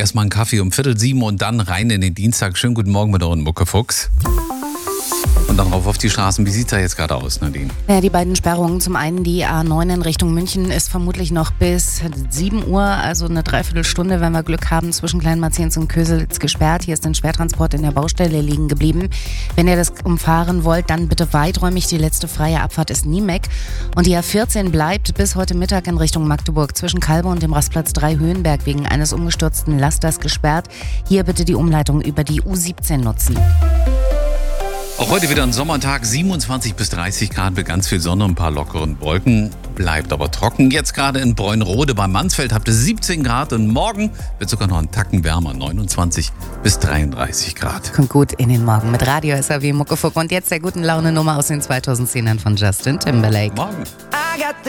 Erstmal einen Kaffee um 6:15 und dann rein in den Dienstag. Schönen guten Morgen mit euren Muckefuchs. Und dann rauf auf die Straßen. Wie sieht es da jetzt gerade aus, Nadine? Ja, die beiden Sperrungen. Zum einen die A9 in Richtung München ist vermutlich noch bis 7 Uhr, also eine Dreiviertelstunde, wenn wir Glück haben, zwischen Kleinmarziens und Köselitz gesperrt. Hier ist ein Schwertransport in der Baustelle liegen geblieben. Wenn ihr das umfahren wollt, dann bitte weiträumig. Die letzte freie Abfahrt ist Niemek. Und die A14 bleibt bis heute Mittag in Richtung Magdeburg zwischen Kalbe und dem Rastplatz 3 Höhenberg wegen eines umgestürzten Lasters gesperrt. Hier bitte die Umleitung über die U17 nutzen. Auch heute wieder ein Sommertag, 27 bis 30 Grad mit ganz viel Sonne und ein paar lockeren Wolken. Bleibt aber trocken. Jetzt gerade in Bräunrode bei Mansfeld habt ihr 17 Grad und morgen wird sogar noch ein Tacken wärmer, 29 bis 33 Grad. Kommt gut in den Morgen mit Radio SAW Muckefuck und jetzt der guten Laune Nummer aus den 2010ern von Justin Timberlake. Morgen.